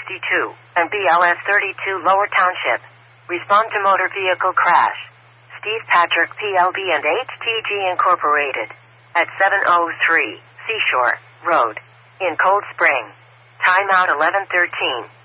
52 and BLS 32 Lower Township. Respond to motor vehicle crash. Steve Patrick PLB and HTG Incorporated. At 703 Seashore Road. In Cold Spring. Timeout 11:13.